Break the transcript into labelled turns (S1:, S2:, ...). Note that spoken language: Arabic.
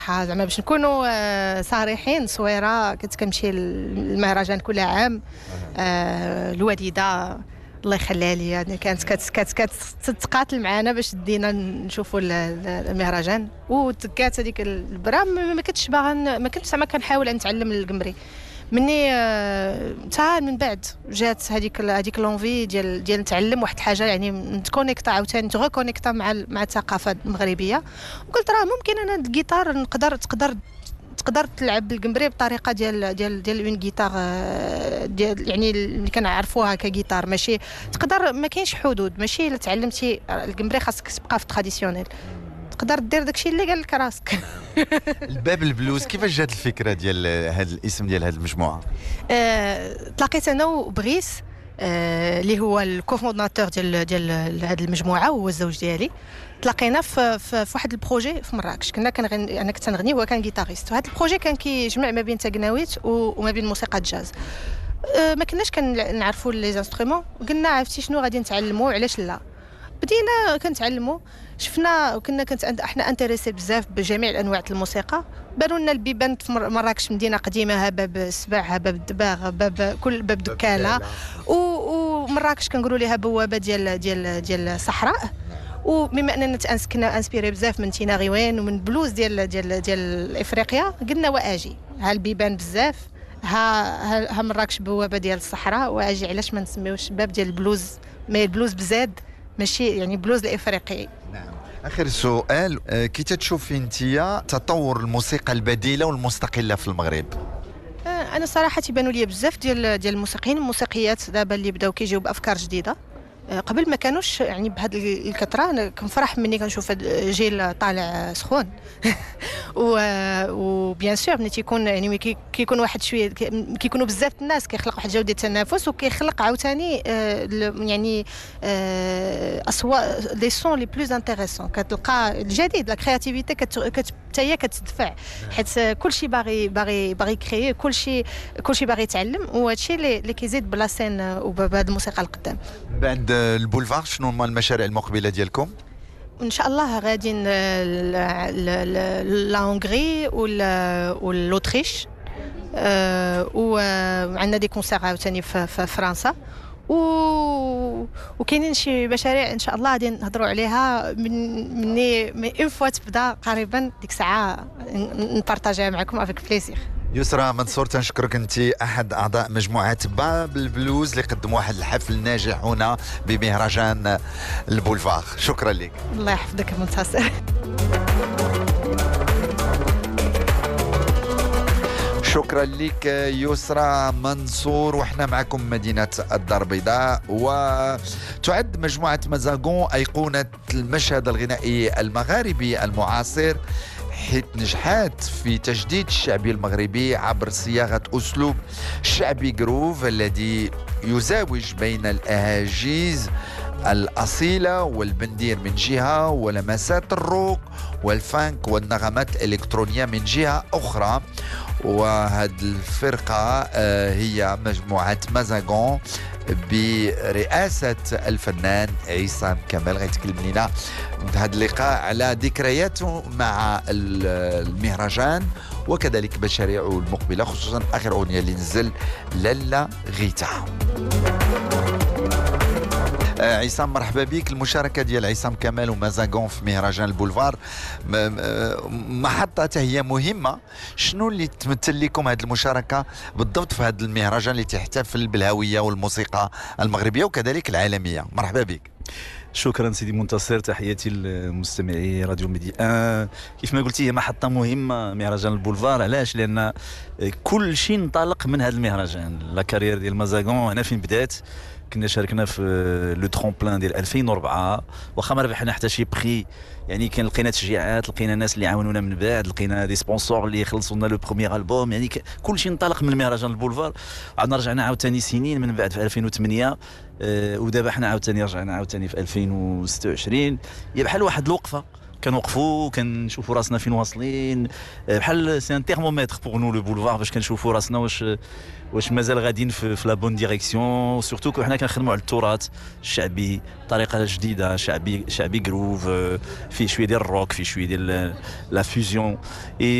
S1: زعما باش نكونوا صريحين. صويره كنت كنمشي المهرجان كل عام. الوالده الله يخليها لي يعني كانت كتقاتل معنا باش دينا نشوفوا المهرجان، وتكات هذيك البرا ما كنتش باغا ما كنتش زعما كنحاول نتعلم القمري. مني تا من بعد جات هذيك لونفي ديال نتعلم واحد الحاجه، يعني نتكونيكتا عاوتاني نتغوكونيكتا مع الثقافه المغربيه. وقلت راه ممكن انا الجيتار تقدر تلعب القمبري بطريقه ديال اون جيتار ديال يعني اللي كنعرفوها كجيتار، ماشي تقدر ما كاينش حدود. ماشي الا تعلمتي القمبري خاصك تبقى في تراديسيونيل، تقدر دير داكشي اللي قال لك راسك.
S2: الباب البلوز كيفاش جات الفكره ديال هذا الاسم ديال هذه المجموعه؟
S1: تلاقيت انا وبغيس اللي هو الكوفونداتور ديال هذه المجموعه، وهو الزوج ديالي. تلاقينا في واحد البروجي في مراكش. انا كنت نغني وهو كان جيتاريست، وهذا البروجي كان كيجمع ما بين تاكناويت وما بين موسيقى الجاز. ما كناش كنعرفوا لي انسترومون، قلنا عرفتي شنو غادي نتعلموا علاش لا. بدينا كنتعلموا، شفنا وكنا احنا انتريسي بزاف بجميع الانواع الموسيقى. بانوا لنا البيبان في مراكش مدينه قديمه، باب السبع، باب الدباغ، كل باب دكاله. ومراكش كنقولوا لها بوابه ديال الصحراء. وبما اننا كنا انسبيري بزاف من تينا غيوان ومن بلوز ديال افريقيا، قلنا واجي ها البيبان بزاف، ها مراكش بوابه ديال الصحراء، واجي علاش ما نسميوش باب ديال البلوز، ما البلوز بزاد ماشي يعني بلوز الافريقي.
S2: نعم. اخر سؤال، كي تشوفي انت تطور الموسيقى البديله والمستقله في المغرب؟
S1: انا صراحه تيبانوا لي بزاف ديال الموسيقيين والموسيقيات دابا اللي بداو كيجيو بافكار جديده. قبل ما كانوش يعني بهذه الكثره. انا كنفرح مني كنشوف جيل طالع سخون. وبيان سور ملي تيكون يعني كيكون واحد شويه كيكونوا بزاف الناس كيخلق واحد جوده التنافس، وكيخلق عاوتاني يعني اصوات لي سون لي بلوز انتريسون. كتلقى الجديد لا كرياتيفيتي حتى هي كتدفع، حيت كلشي باغي كريي، كلشي باغي يتعلم، وهذا الشيء اللي كيزيد بلا سين وبهذه الموسيقى القدام.
S2: بعد البولفار شنو هما المشاريع المقبله ديالكم؟
S1: ان شاء الله غادي لا هونغري والاوتريش، وعندنا دي كونسير عاوتاني في فرنسا، وكاينين شي مشاريع ان شاء الله غادي نهضروا عليها من اون فوا تبدا قريبا، ديك الساعه نبارطاجيها معكم افيك بليزير.
S2: يسرى منصور، تنشكرك. انت احد اعضاء مجموعه باب البلوز اللي قدموا واحد الحفل ناجح هنا بمهرجان البولفار. شكرا لك.
S1: الله يحفظك منتصر.
S2: شكرا لك يسرى منصور. وحنا معكم مدينة الدار البيضاء. وتعد مجموعة مزاغون أيقونة المشهد الغنائي المغاربي المعاصر، حيث نجحت في تجديد الشعبي المغربي عبر صياغة أسلوب شعبي جروف الذي يزاوج بين الأهاجيز الأصيلة والبندير من جهة، ولمسات الروك والفانك والنغمات الإلكترونية من جهة أخرى. وهذه الفرقة هي مجموعة مزاغون برئاسة الفنان عصام كمال. غيتكلم لنا هذا اللقاء على ذكرياته مع المهرجان وكذلك مشاريعه المقبلة، خصوصا آخر أغنية اللي نزل لالا غيتا. عصام مرحبا بك. المشاركة ديال عصام كمال ومزاغون في مهرجان البولفار محطة هي مهمة. شنو اللي تمثل لكم هذه المشاركة بالضبط في هذا المهرجان اللي تحتفل بالهوية والموسيقى المغربية وكذلك العالمية؟ مرحبا بك.
S3: شكرا سيدي منتصر، تحياتي لمستمعي راديو ميدي. كيف ما قلتي هي محطة مهمة مهرجان البولفار. علاش؟ لأن كل شيء انطلق من هذا المهرجان. لا كارير ديال مزاغون هنا فين بدات. كنا شاركنا في لو ترومبلان ديال 2004، واخا ما ربحنا حتى شي بخي، يعني كان لقينا تشجيعات، لقينا ناس اللي عاونونا من بعد، لقينا دي سبونسور اللي خلصوا لنا لو بروميير البوم، يعني كل شيء انطلق من المهرجان البولفار. عاد رجعنا عاوتاني سنين من بعد في 2008، ودابا حنا عاوتاني رجعنا عاوتاني في 2026. هي بحال واحد الوقفه كنوقفوا كنشوفوا راسنا فين واصلين بحال سي ان تيرمومتر بور نو لو بولفار باش كنشوفوا راسنا واش مازال غاديين في لا بون ديريكسيون سورتو حنا كنخدموا على التراث الشعبي بطريقه جديده شعبي جروف فيه شويه ديال الروك فيه شويه ديال لا فيوزيون